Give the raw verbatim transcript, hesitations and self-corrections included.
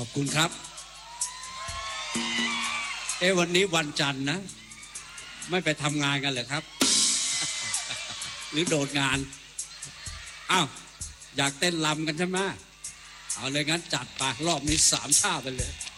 อบคุณครับเอ้วันนี้วันจันทร์นะไม่ไปทำงานกันเหรอครับหรือโดดงานอ้าวอยากเต้นรำกันใช่ไหมเอาเลยงั้นจัดไปรอบนี้สามท่าไปเลย